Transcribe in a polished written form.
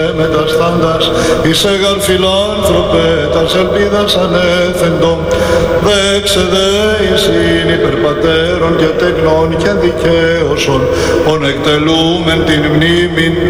μεταστάντας εις έγαρ φιλάνθρωπε τας ελπίδας ανέθεντο δέξε δε εισήν υπερπατέρων και τεκνών και δικαίωσον ον εκτελούμεν την μνήμην